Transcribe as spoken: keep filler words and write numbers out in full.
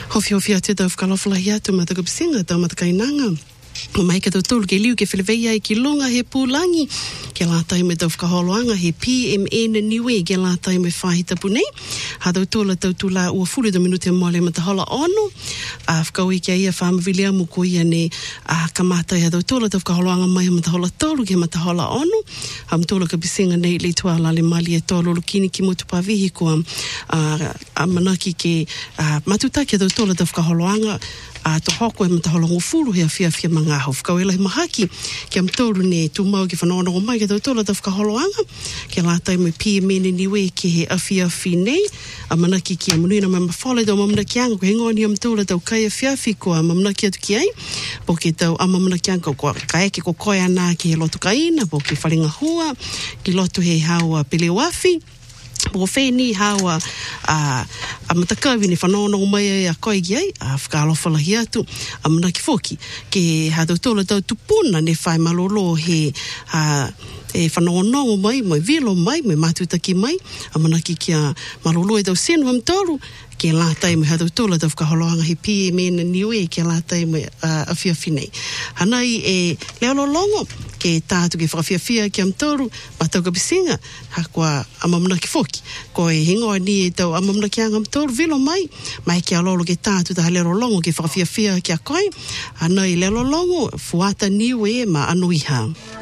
Hofi hofi atu tau whakalofalahi atu matakapisinga tau matakainanga. O mai ka tau tolu ke liu ke whilewei ai ki longa he pūlangi. Ke lātai me tau whakaholoanga he P M N niwe ke lātai me whahita punei. Ha tau tōla tau tūla ua furu da minute moale matahola ono. A whakaui kia ia whamawili amu ko ia ne a kamatai ha tau tōla tau whakaholoanga mai ha matahola tolu ke matahola ono. Ha mtola ka pisinga nei le tuala le mali e tōlo lukini ki motu pavihi ko a manaki ke matutaki ha tau tōla tau whakaholoanga. A to hoko e matahola ngofuru hea fia fia mga hau. Whakawela he mahaki kia mtoru ne tūmau ki whanaona o mai ke tau tōla tau whakaholoanga. Ke lātai me P M N niwe ke he awhi awhi nei. A manaki ki a munuina mai mawhole tau mamanaki anga ko he ngoni am tōla tau kai a whiawhi ko a mamanaki atu ki ai. Po ke tau a mamanaki anga ko kai ke ko koe ana ki he lotu kaina. Po ke whalinga hua ki lotu he haua pele wafi. Po wheni hawa a, a matakawi ni whanaona o mai a koe ki ai, a whakaalofalahi atu, a manaki foki, ke ha tau tōla tau tupuna ne whai malolo he a, e whanaona o mai, mai vilo mai, mai matutaki mai, a manaki ki a malolo e tau senu am tōru, ke lātai me hatau tōla tau whakaholoanga he P M N niwe ke lātai me uh, a whiawhi nei. Hanai e leololongo ke tātu ke whakawhiawhia ki am tōru, matau ka pisinga, hakua amamanaki foki. Ko e hingoa ni e tau amamanaki anga am tōru vilo mai, mai ke alolo ke tātu taha leololongo ke whakawhiawhia ki a koe. Hanai leololongo, fuata niwe ma anuiha.